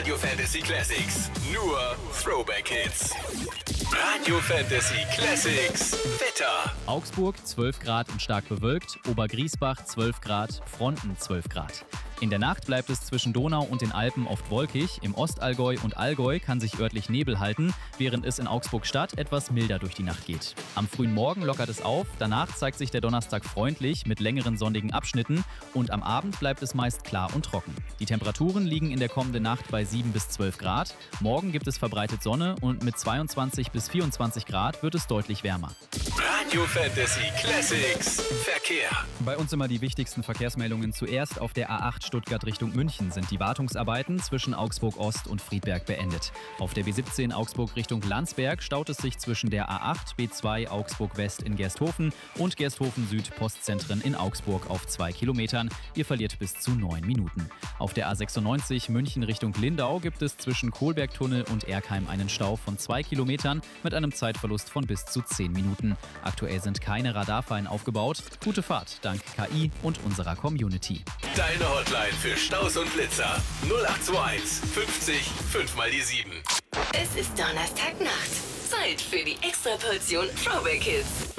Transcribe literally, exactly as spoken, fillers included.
Radio Fantasy Classics. Nur Throwback Hits. Radio Fantasy Classics. Wetter. Augsburg zwölf Grad und stark bewölkt. Obergriesbach zwölf Grad, Fronten zwölf Grad. In der Nacht bleibt es zwischen Donau und den Alpen oft wolkig. Im Ostallgäu und Allgäu kann sich örtlich Nebel halten, während es in Augsburg-Stadt etwas milder durch die Nacht geht. Am frühen Morgen lockert es auf, danach zeigt sich der Donnerstag freundlich mit längeren sonnigen Abschnitten und am Abend bleibt es meist klar und trocken. Die Temperaturen liegen in der kommenden Nacht bei sieben bis zwölf Grad. Morgen gibt es verbreitet Sonne und mit zweiundzwanzig bis vierundzwanzig Grad wird es deutlich wärmer. Radio Fantasy Classics. Verkehr. Bei uns immer die wichtigsten Verkehrsmeldungen. Zuerst auf der A acht Stuttgart Richtung München sind die Wartungsarbeiten zwischen Augsburg Ost und Friedberg beendet. Auf der B siebzehn Augsburg Richtung Landsberg staut es sich zwischen der A acht B zwei Augsburg West in Gersthofen und Gersthofen Süd Postzentren in Augsburg auf zwei Kilometern. Ihr verliert bis zu neun Minuten. Auf der A sechsundneunzig München Richtung Lindau gibt es zwischen Kohlbergtunnel und Erkheim einen Stau von zwei Kilometern mit einem Zeitverlust von bis zu zehn Minuten. Aktuell sind keine Radarfallen aufgebaut. Gute Fahrt dank K I und unserer Community. Deine Hotline für Staus und Blitzer. null acht zwei eins fünfzig fünf mal die sieben. Es ist Donnerstagnacht. Zeit für die Extraportion Throwback Hits.